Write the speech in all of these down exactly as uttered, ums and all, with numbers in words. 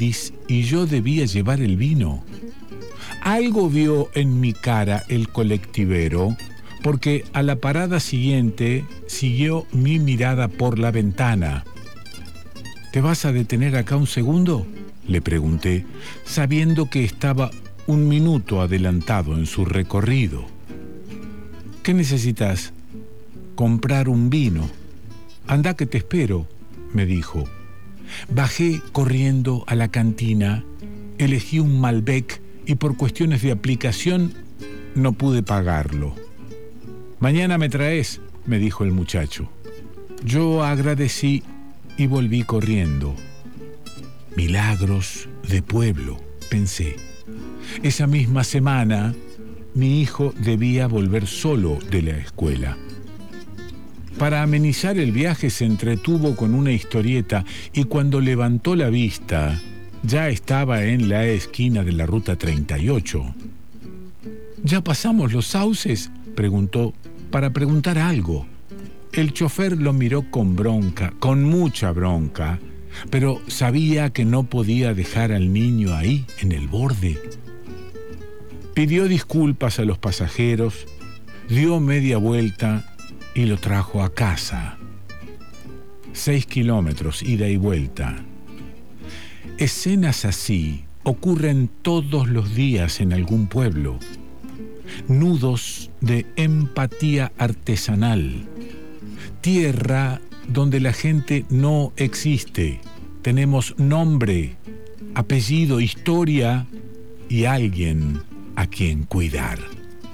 brindis y yo debía llevar el vino. Algo vio en mi cara el colectivero, porque a la parada siguiente siguió mi mirada por la ventana. ¿Te vas a detener acá un segundo?, le pregunté, sabiendo que estaba un minuto adelantado en su recorrido. ¿Qué necesitas? Comprar un vino. Anda que te espero, me dijo. Bajé corriendo a la cantina, elegí un Malbec y por cuestiones de aplicación no pude pagarlo. Mañana me traes, me dijo el muchacho. Yo agradecí y volví corriendo. Milagros de pueblo, pensé. Esa misma semana, mi hijo debía volver solo de la escuela. Para amenizar el viaje se entretuvo con una historieta y cuando levantó la vista, ya estaba en la esquina de la ruta treinta y ocho. ¿Ya pasamos los sauces?, preguntó, para preguntar algo. El chofer lo miró con bronca, con mucha bronca, pero sabía que no podía dejar al niño ahí, en el borde. Pidió disculpas a los pasajeros, dio media vuelta y lo trajo a casa. Seis kilómetros, ida y vuelta. Escenas así ocurren todos los días en algún pueblo. Nudos de empatía artesanal. Tierra donde la gente no existe. Tenemos nombre, apellido, historia y alguien a quien cuidar.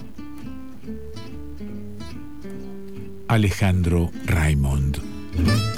Alejandro Raymond.